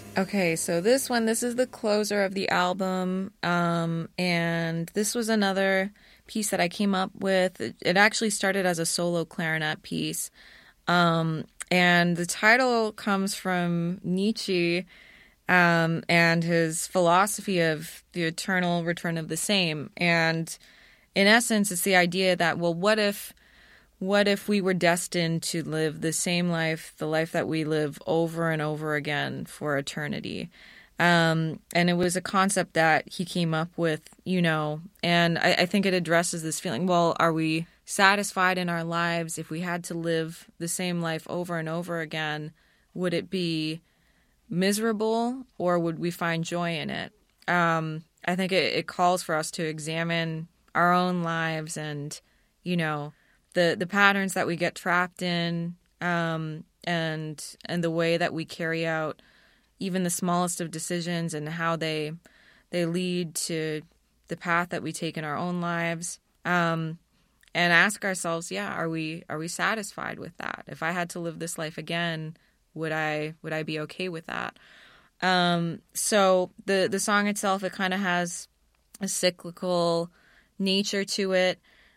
Okay, so this is the closer of the album. And this was another piece that I came up with. It actually started as a solo clarinet piece. And the title comes from Nietzsche, and his philosophy of the eternal return of the same. And in essence, it's the idea that, well, what if we were destined to live the same life, the life that we live over and over again for eternity? And it was a concept that he came up with, and I think it addresses this feeling. Well, are we satisfied in our lives if we had to live the same life over and over again? Would it be miserable or would we find joy in it? I think it calls for us to examine our own lives and, the patterns that we get trapped in, and the way that we carry out even the smallest of decisions and how they lead to the path that we take in our own lives. And ask ourselves, yeah, are we satisfied with that? If I had to live this life again, would I be okay with that? So the song itself, it kind of has a cyclical nature to it.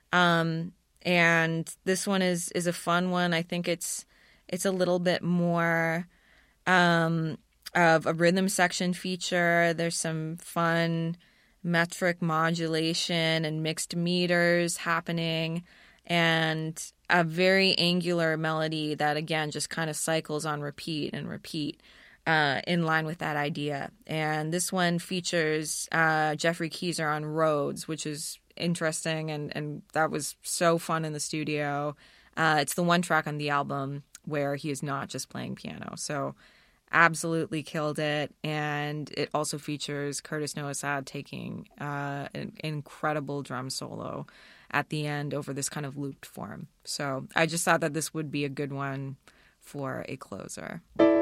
And this one is a fun one. I think it's a little bit more of a rhythm section feature. There's some fun metric modulation and mixed meters happening, and a very angular melody that, again, just kind of cycles on repeat and repeat, in line with that idea. And this one features Jeffrey Keezer on Rhodes, which is interesting, and that was so fun in the studio. It's the one track on the album where he is not just playing piano. So absolutely killed it. And it also features Curtis Noah Sad taking an incredible drum solo at the end over this kind of looped form. So I just thought that this would be a good one for a closer.